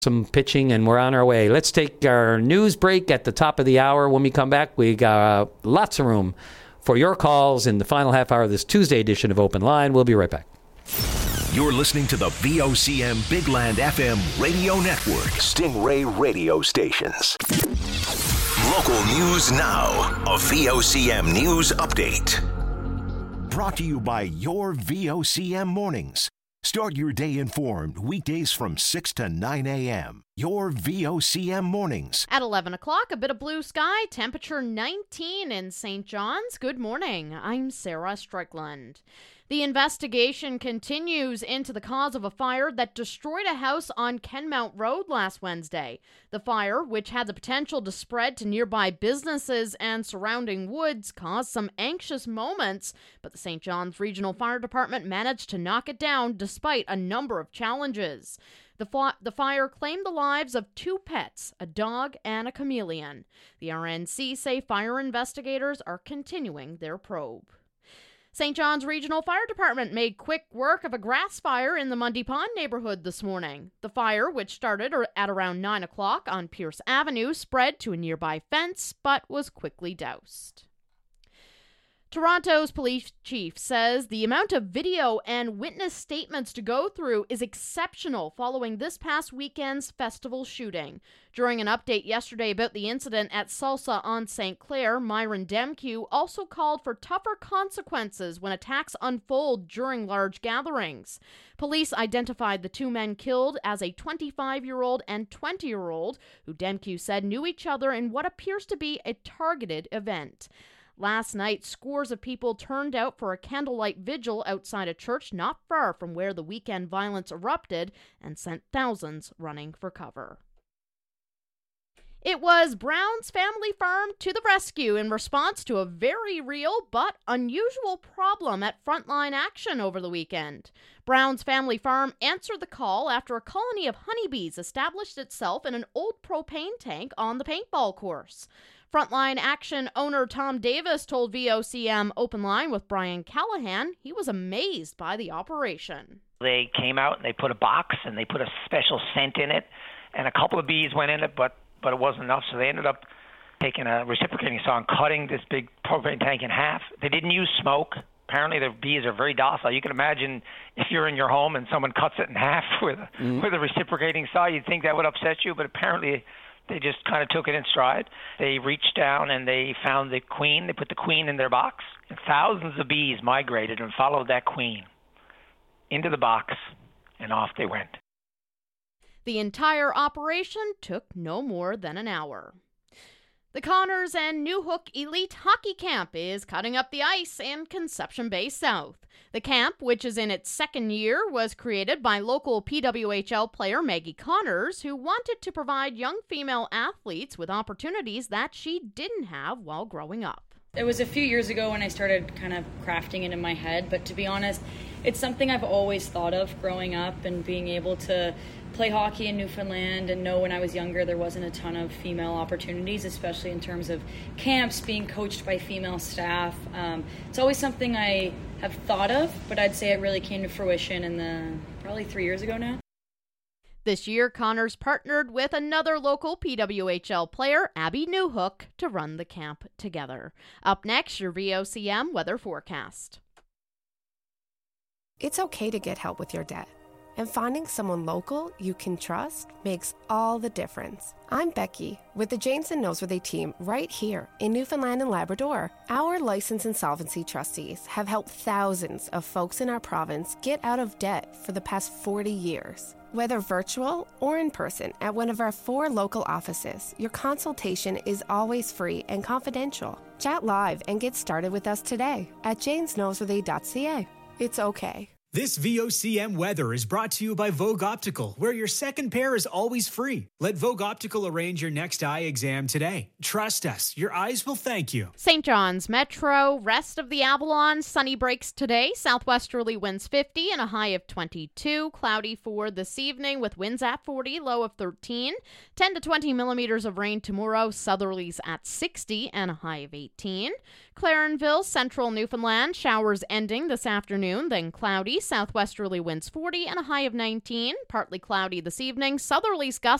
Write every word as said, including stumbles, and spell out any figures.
some pitching, and we're on our way. Let's take our news break at the top of the hour. When we come back, we got uh, lots of room for your calls in the final half hour of this Tuesday edition of Open Line. We'll be right back. You're listening to the V O C M Big Land F M radio network. Stingray radio stations. Local news now. A V O C M news update. Brought to you by your V O C M mornings. Start your day informed weekdays from six to nine a.m. Your V O C M mornings. At eleven o'clock, a bit of blue sky, temperature nineteen in Saint John's. Good morning. I'm Sarah Strickland. The investigation continues into the cause of a fire that destroyed a house on Kenmount Road last Wednesday. The fire, which had the potential to spread to nearby businesses and surrounding woods, caused some anxious moments, but the Saint John's Regional Fire Department managed to knock it down despite a number of challenges. The, fi- the fire claimed the lives of two pets, a dog and a chameleon. The R N C say fire investigators are continuing their probe. Saint John's Regional Fire Department made quick work of a grass fire in the Mundy Pond neighborhood this morning. The fire, which started at around nine o'clock on Pierce Avenue, spread to a nearby fence, but was quickly doused. Toronto's police chief says the amount of video and witness statements to go through is exceptional following this past weekend's festival shooting. During an update yesterday about the incident at Salsa on Saint Clair, Myron Demkew also called for tougher consequences when attacks unfold during large gatherings. Police identified the two men killed as a twenty-five-year-old and twenty-year-old, who Demkew said knew each other in what appears to be a targeted event. Last night, scores of people turned out for a candlelight vigil outside a church not far from where the weekend violence erupted and sent thousands running for cover. It was Brown's Family Farm to the rescue in response to a very real but unusual problem at Frontline Action over the weekend. Brown's Family Farm answered the call after a colony of honeybees established itself in an old propane tank on the paintball course. Frontline Action owner Tom Davis told V O C M Open Line with Brian Callahan he was amazed by the operation. They came out and they put a box and they put a special scent in it, and a couple of bees went in it, but but it wasn't enough, so they ended up taking a reciprocating saw and cutting this big propane tank in half. They didn't use smoke. Apparently the bees are very docile. You can imagine if you're in your home and someone cuts it in half with, mm. with a reciprocating saw, you'd think that would upset you, but apparently they just kind of took it in stride. They reached down and they found the queen. They put the queen in their box, and thousands of bees migrated and followed that queen into the box, and off they went. The entire operation took no more than an hour. The Connors and New Hook Elite Hockey Camp is cutting up the ice in Conception Bay South. The camp, which is in its second year, was created by local P W H L player Maggie Connors, who wanted to provide young female athletes with opportunities that she didn't have while growing up. It was a few years ago when I started kind of crafting it in my head, but to be honest, it's something I've always thought of growing up and being able to play hockey in Newfoundland and know when I was younger there wasn't a ton of female opportunities, especially in terms of camps, being coached by female staff. Um, it's always something I have thought of, but I'd say it really came to fruition in the probably three years ago now. This year, Connors partnered with another local P W H L player, Abby Newhook, to run the camp together. Up next, your V O C M weather forecast. It's okay to get help with your debt, and finding someone local you can trust makes all the difference. I'm Becky with the Janes and Noseworthy team right here in Newfoundland and Labrador. Our licensed insolvency trustees have helped thousands of folks in our province get out of debt for the past forty years. Whether virtual or in person at one of our four local offices, your consultation is always free and confidential. Chat live and get started with us today at janes noseworthy dot c a. It's okay. This V O C M weather is brought to you by Vogue Optical, where your second pair is always free. Let Vogue Optical arrange your next eye exam today. Trust us, your eyes will thank you. Saint John's Metro, rest of the Avalon, sunny breaks today. Southwesterly winds fifty and a high of twenty-two. Cloudy for this evening with winds at forty, low of thirteen. ten to twenty millimeters of rain tomorrow. Southerlies at sixty and a high of eighteen. Clarenville, central Newfoundland, showers ending this afternoon, then cloudy. southwesterly winds forty, and a high of nineteen. Partly cloudy this evening. Southerlies gusts